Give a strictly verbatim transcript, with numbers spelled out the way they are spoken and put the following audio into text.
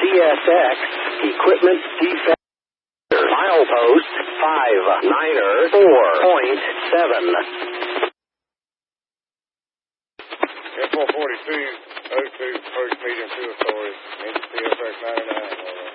S X Equipment Defect. Milepost five niner four point seven. Air four forty-two, oh two, first medium two authority, N C F X ninety-nine.